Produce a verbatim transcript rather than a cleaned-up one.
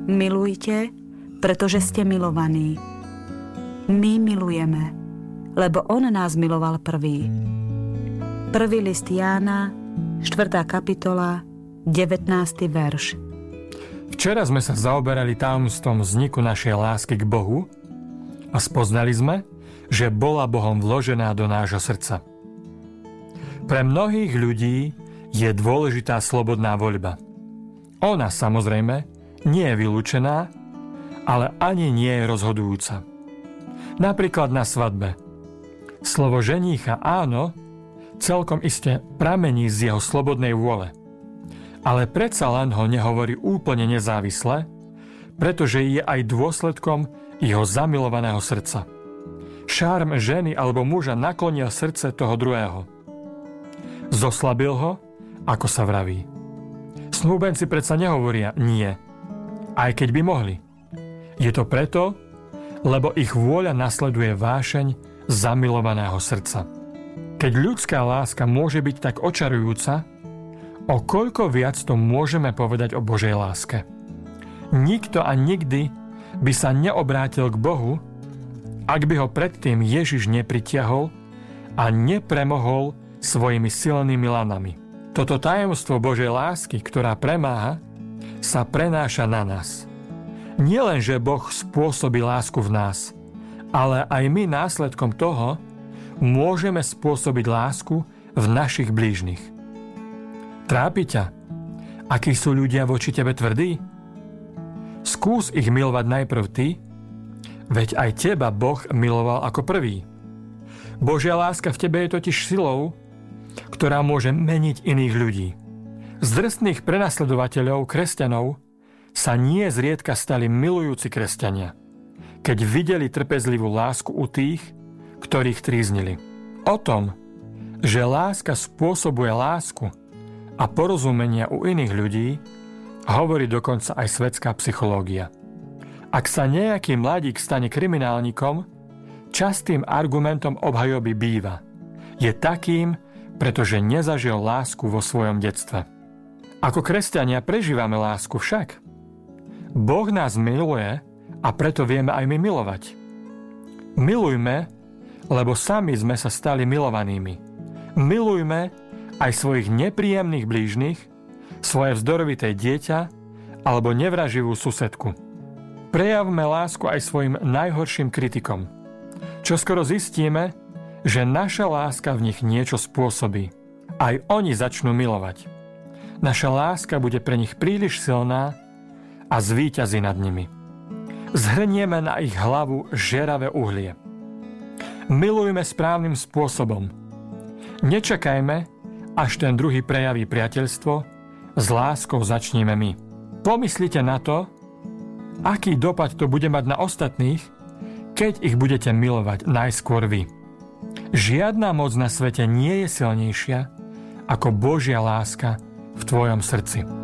Milujte, pretože ste milovaní. My milujeme, lebo on nás miloval prvý. Prvý list Jána, štvrtá kapitola, devätnásty verš. Včera sme sa zaoberali tajomstvom vzniku našej lásky k Bohu a spoznali sme, že bola Bohom vložená do nášho srdca. Pre mnohých ľudí je dôležitá slobodná voľba. Ona samozrejme nie je vylúčená, ale ani nie je rozhodujúca. Napríklad na svadbe. Slovo ženícha áno, celkom iste pramení z jeho slobodnej vôle. Ale predsa len ho nehovorí úplne nezávisle, pretože je aj dôsledkom jeho zamilovaného srdca. Šarm ženy alebo muža naklonil srdce toho druhého. Zoslabil ho, ako sa vraví. Snúbenci predsa nehovoria nie, aj keď by mohli. Je to preto, lebo ich vôľa nasleduje vášeň zamilovaného srdca. Keď ľudská láska môže byť tak očarujúca, o koľko viac to môžeme povedať o Božej láske. Nikto a nikdy by sa neobrátil k Bohu, ak by ho predtým Ježiš nepritiahol a nepremohol svojimi silnými lanami. Toto tajomstvo Božej lásky, ktorá premáha, sa prenáša na nás. Nie len, že Boh spôsobí lásku v nás, ale aj my následkom toho môžeme spôsobiť lásku v našich blížnych. Trápi ťa, akí sú ľudia voči tebe tvrdí? Skús ich milovať najprv ty, veď aj teba Boh miloval ako prvý. Božia láska v tebe je totiž silou, ktorá môže meniť iných ľudí. Z drsných prenasledovateľov kresťanov sa nie zriedka stali milujúci kresťania, keď videli trpezlivú lásku u tých, ktorých tríznili. O tom, že láska spôsobuje lásku a porozumenia u iných ľudí, hovorí dokonca aj svetská psychológia. Ak sa nejaký mladík stane kriminálnikom, častým argumentom obhajoby býva: je takým, pretože nezažil lásku vo svojom detstve. Ako kresťania prežívame lásku však. Boh nás miluje a preto vieme aj my milovať. Milujme, lebo sami sme sa stali milovanými. Milujme aj svojich nepríjemných blížnych, svoje vzdorovité dieťa alebo nevraživú susedku. Prejavme lásku aj svojim najhorším kritikom. Čoskoro zistíme, že naša láska v nich niečo spôsobí. Aj oni začnú milovať. Naša láska bude pre nich príliš silná a zvíťazí nad nimi. Zhrnieme na ich hlavu žeravé uhlie. Milujme správnym spôsobom. Nečakajme, až ten druhý prejaví priateľstvo, s láskou začneme my. Pomyslite na to, aký dopad to bude mať na ostatných, keď ich budete milovať najskôr vy. Žiadna moc na svete nie je silnejšia ako Božia láska v tvojom srdci.